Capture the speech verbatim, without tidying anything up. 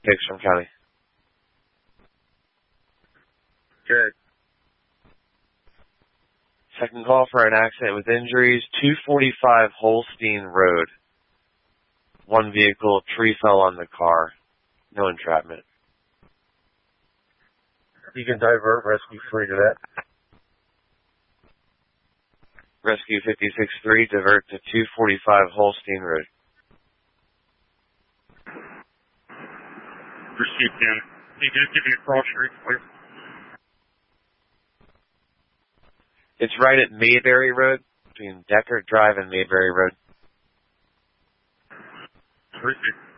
Hickstrom County. Good. Second call for an accident with injuries, two forty-five Holstein Road. One vehicle, tree fell on the car. No entrapment. You can divert rescue free to that. Rescue fifty-six three, divert to two forty-five Holstein Road. Pursuit ten. Can you just give me a cross street, please? It's right at Mayberry Road, between Deckert Drive and Mayberry Road. Pursuit.